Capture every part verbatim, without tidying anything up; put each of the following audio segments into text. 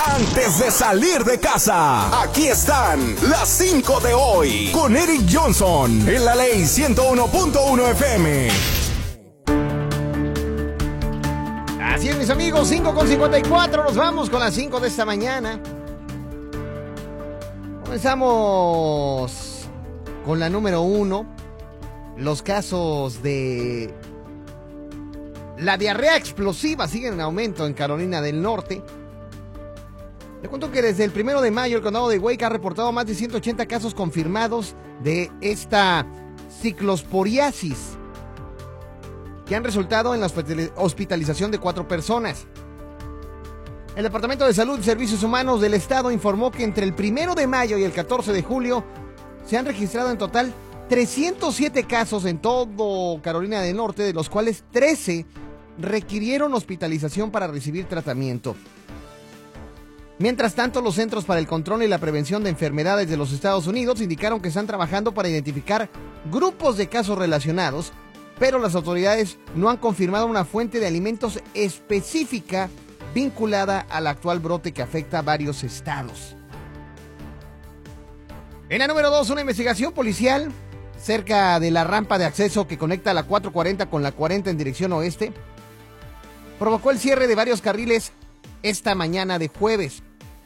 Antes de salir de casa, aquí están las cinco de hoy con Eric Johnson en la Ley ciento uno punto uno F M. Así es, mis amigos, cinco con cincuenta y cuatro, nos vamos con las cinco de esta mañana. Comenzamos con la número uno, los casos de la diarrea explosiva siguen en aumento en Carolina del Norte. Le cuento que desde el primero de mayo el condado de Wake ha reportado más de ciento ochenta casos confirmados de esta ciclosporiasis, que han resultado en la hospitalización de cuatro personas. El Departamento de Salud y Servicios Humanos del Estado informó que entre el primero de mayo y el catorce de julio se han registrado en total trescientos siete casos en todo Carolina del Norte, de los cuales trece requirieron hospitalización para recibir tratamiento. Mientras tanto, los Centros para el Control y la Prevención de Enfermedades de los Estados Unidos indicaron que están trabajando para identificar grupos de casos relacionados, pero las autoridades no han confirmado una fuente de alimentos específica vinculada al actual brote que afecta a varios estados. En la número dos, una investigación policial cerca de la rampa de acceso que conecta la cuatrocientos cuarenta con la cuarenta en dirección oeste provocó el cierre de varios carriles esta mañana de jueves.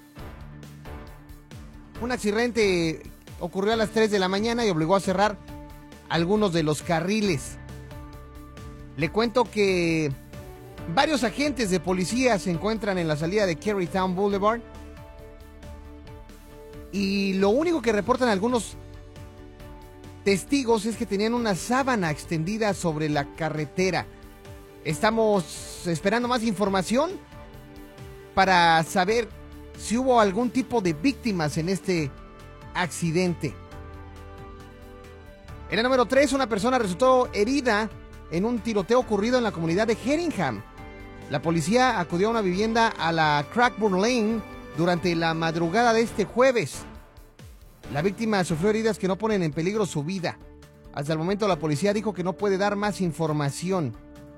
Un accidente ocurrió a las tres de la mañana y obligó a cerrar algunos de los carriles. Le cuento que varios agentes de policía se encuentran en la salida de Carytown Boulevard y lo único que reportan algunos testigos es que tenían una sábana extendida sobre la carretera. Estamos esperando más información para saber si hubo algún tipo de víctimas en este accidente. En la número tres, una persona resultó herida en un tiroteo ocurrido en la comunidad de Hedingham. La policía acudió a una vivienda a la Crackburn Lane durante la madrugada de este jueves. La víctima sufrió heridas que no ponen en peligro su vida. Hasta el momento la policía dijo que no puede dar más información.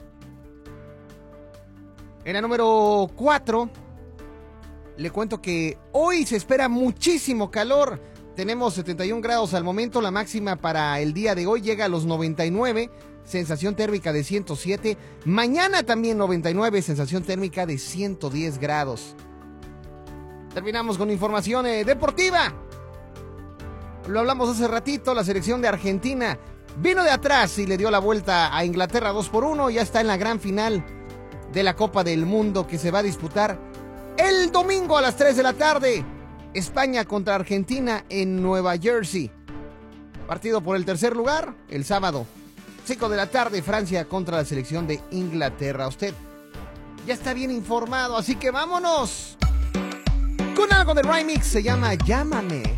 En la número cuatro, le cuento que hoy se espera muchísimo calor. Tenemos setenta y un grados al momento, la máxima para el día de hoy llega a los noventa y nueve, sensación térmica de ciento siete. Mañana también noventa y nueve, sensación térmica de ciento diez grados. Terminamos con información eh, deportiva. Lo hablamos hace ratito, la selección de Argentina vino de atrás y le dio la vuelta a Inglaterra dos por uno. Ya está en la gran final de la Copa del Mundo que se va a disputar el domingo a las tres de la tarde. España contra Argentina en Nueva Jersey. Partido por el tercer lugar el sábado, cinco de la tarde, Francia contra la selección de Inglaterra. Usted ya está bien informado, así que vámonos con algo de Remix, se llama Llámame.